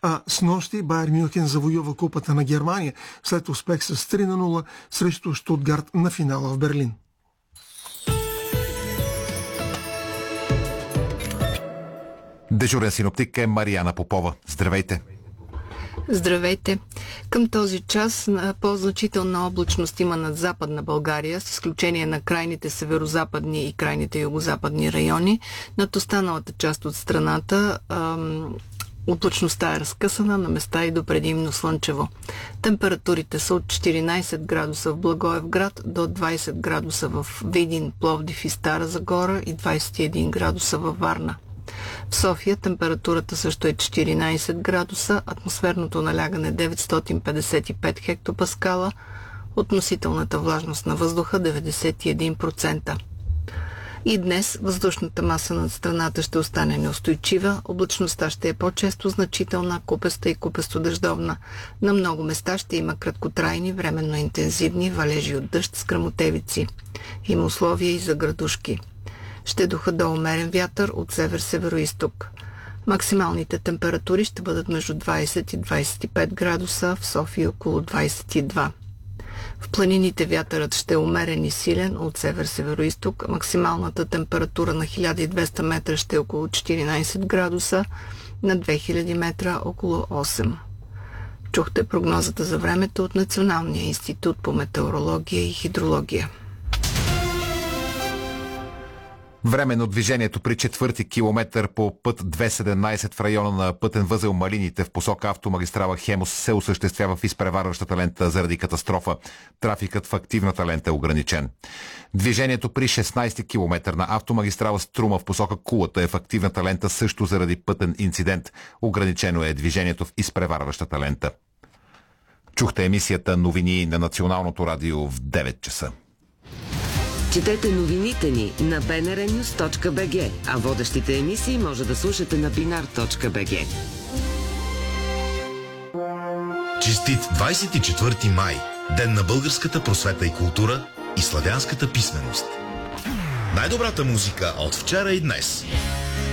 А с нощи Байер Мюнхен завоюва Купата на Германия след успех с 3-0 срещу Штутгарт на финала в Берлин. Дежурен синоптик е Мариана Попова. Здравейте! Здравейте! Към този час по-значителна облачност има над Западна България, с изключение на крайните северозападни и крайните югозападни райони. Над останалата част от страната облачността е разкъсана, на места и до предимно слънчево. Температурите са от 14 градуса в Благоевград до 20 градуса в Видин, Пловдив и Стара Загора и 21 градуса във Варна. В София температурата също е 14 градуса, атмосферното налягане 955 хектопаскала, относителната влажност на въздуха 91%. И днес въздушната маса над страната ще остане неустойчива, облачността ще е по-често значителна, купеста и купесто-дъждовна. На много места ще има краткотрайни, временно интензивни валежи от дъжд с гръмотевици. Има условия и за градушки. Ще духа до умерен вятър от север-североизток. Максималните температури ще бъдат между 20 и 25 градуса, в София около 22. В планините вятърът ще е умерен и силен от север-североизток. Максималната температура на 1200 метра ще е около 14 градуса, на 2000 метра около 8. Чухте прогнозата за времето от Националния институт по метеорология и хидрология. Време на движението при 4-ти километър по път 217 в района на пътен възел Малините в посока автомагистрала Хемус се осъществява в изпреварващата лента заради катастрофа. Трафикът в активната лента е ограничен. Движението при 16-ти километър на автомагистрала Струма в посока Кулата е в активната лента също заради пътен инцидент. Ограничено е движението в изпреварващата лента. Чухте емисията новини на Националното радио в 9 часа. Четете новините ни на bnrnews.bg, а водещите емисии може да слушате на binar.bg. Честит 24 май, Ден на българската просвета и култура и славянската писменост. Най-добрата музика от вчера и днес.